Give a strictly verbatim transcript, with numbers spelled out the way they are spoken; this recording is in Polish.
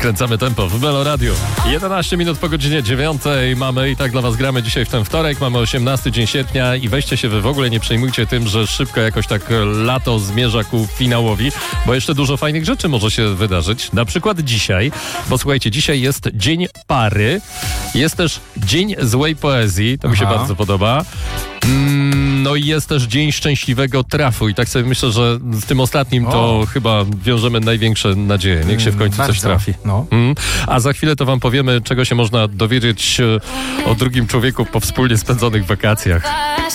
Skręcamy tempo w Melo Radio. jedenaście minut po godzinie dziewiątej mamy i tak dla was gramy dzisiaj w ten wtorek. Mamy osiemnasty dzień sierpnia i weźcie się wy w ogóle nie przejmujcie tym, że szybko jakoś tak lato zmierza ku finałowi, bo jeszcze dużo fajnych rzeczy może się wydarzyć. Na przykład dzisiaj, bo słuchajcie, dzisiaj jest Dzień Pary. Jest też Dzień Złej Poezji. To mi się Aha. bardzo podoba. No i jest też Dzień Szczęśliwego Trafu i tak sobie myślę, że z tym ostatnim to O. chyba wiążemy największe nadzieje. Niech się w końcu Bardzo. coś trafi. No. Mm. A za chwilę to wam powiemy, czego się można dowiedzieć e, o drugim człowieku po wspólnie spędzonych wakacjach.